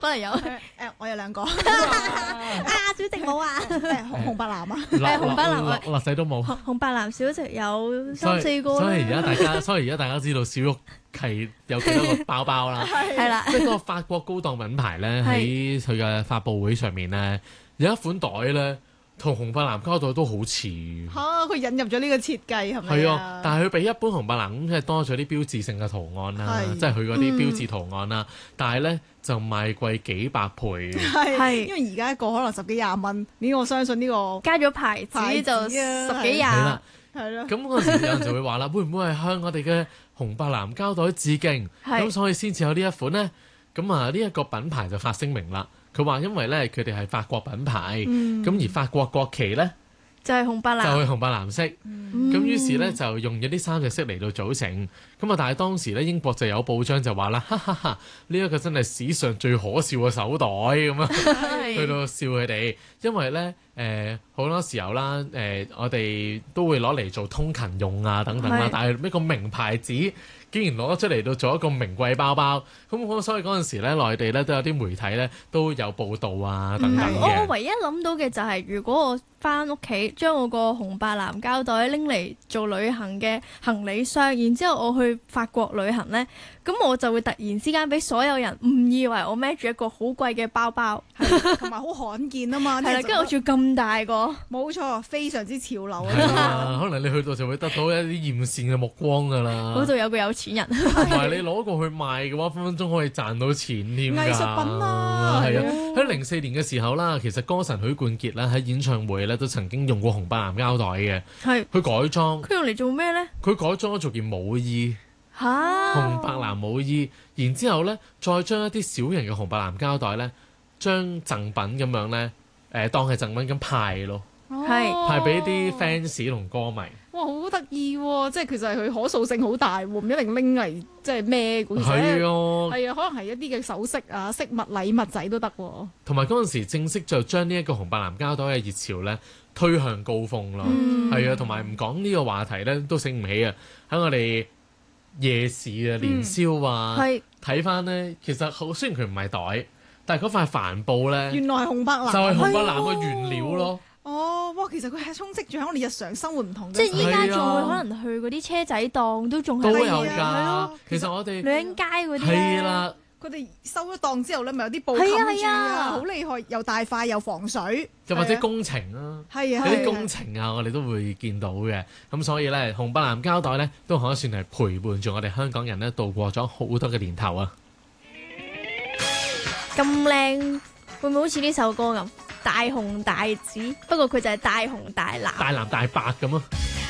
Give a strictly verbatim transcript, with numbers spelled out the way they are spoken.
可能有誒， 我有兩個啊， 小食冇啊， 誒紅紅白藍啊， 誒紅白藍落仔都冇。 紅紅白藍小食有三四個啦。 所以而家大家，所以而家大家知道小玉係有幾多個包包啦。 係啦， 即係嗰個法國高檔品牌咧，喺佢嘅發佈會上面咧，有一款袋咧，同紅白藍膠袋都好似。 嚇！佢引入咗呢個設計係咪？ 係啊，但係佢比一般紅白藍咁，即係多咗啲標誌性嘅圖案啦，即係佢嗰啲標誌圖案啦。但係咧就賣貴幾百倍。 係，因為而家一個可能十幾廿蚊，呢我相信呢個加咗牌子就十幾廿。 係咯。 咁嗰陣時有人就會話啦，會唔會係向我哋嘅紅白藍膠袋致敬？咁所以先至有呢一款呢。咁啊呢一個品牌就發聲明啦。佢話因為咧佢哋係法國品牌，咁、嗯、而法國國旗咧就係紅白藍， 就係紅白藍色。咁、嗯、於是咧就用咗啲三隻色嚟到組成。咁啊，但係當時咧英國就有報章就話啦，哈哈哈！呢、這、一個真係史上最可笑嘅手袋咁啊，去到笑佢哋。因為咧誒好多時候啦，誒、呃、我哋都會攞嚟做通勤用啊等等啦，但係呢個名牌子竟然攞出嚟到做一個名貴包包，咁所以嗰陣時咧，內地咧都有啲媒體咧都有報導啊等等嘅。 我唯一諗到嘅就係、是，如果我翻屋企將我個紅白藍膠袋拎嚟做旅行嘅行李箱，然之後我去法國旅行呢，咁我就會突然之間俾所有人誤以為我孭住一個好貴嘅包包， 同埋好罕見啊嘛。 係啦，跟住我仲要咁大個， 冇錯，非常之潮流啊！可能你去到就會得到一啲豔羨嘅目光㗎啦。 嗰度有個有錢人， 同埋你攞過去賣嘅話，分分鐘可以賺到錢添㗎。 藝術品啊， 係啊！喺零四年嘅時候啦，其實歌神許冠傑咧喺演唱會咧都曾經用過紅白藍膠袋嘅，係佢改裝。 佢用嚟做咩咧？ 佢改裝咗做件舞衣。 嚇！ 紅白藍舞衣，然之後咧，再將一啲小型嘅紅白藍膠袋咧，將贈品咁樣咧，誒、呃、當係贈品咁派咯，係、哦、派俾啲 fans 同歌迷。 哇，好得意喎！即係其實佢可塑性好大喎，唔一定拎嚟即係咩嘅。 係啊， 係啊，可能係一啲嘅首飾啊、飾物、禮物仔都得喎。 同埋嗰陣時正式就將呢一個紅白藍膠袋嘅熱潮咧推向高峰咯。係、嗯、啊，同埋唔講呢個話題咧都醒唔起啊！喺我哋夜市啊、年宵啊，睇翻咧，其實好雖然佢唔係袋，但係嗰塊帆布咧， 原來係紅白藍， 就係紅白藍嘅原料咯。 哦，哇！其實佢係充斥住喺我哋日常生活唔同嘅， 即係依家仲會可能去嗰啲車仔檔都仲係都有㗎。其實我哋女人街嗰啲係啦， 佢哋收咗檔之後咧，咪有啲布冚住啊，好厲害，又大塊又防水。 又或者工程啊， 係啊， 有啲工程啊，我哋都會見到嘅。咁所以咧，紅白藍膠袋咧都可以算係陪伴住我哋香港人咧度過咗好多嘅年頭啊！ 咁靚，會唔會好似呢首歌咁？大紅大紫，不過佢就係大紅大藍， 大藍大白咁啊！